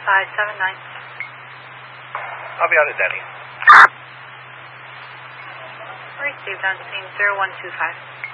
579. I'll be out at Denny. Received on scene 0125.